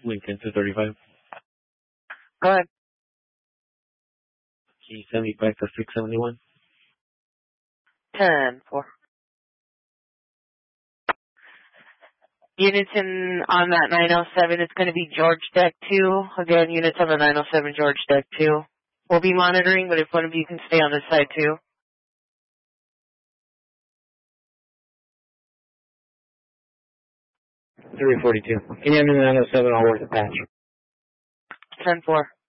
Lincoln 235. Go ahead. Can you send me back to 671? 10-4. Units on that 907, it's going to be George Deck 2. Again, units on the 907 George Deck 2. We'll be monitoring, but if one of you can stay on this side too. 342. Can you have me 907? I'll work the patch. 10-4.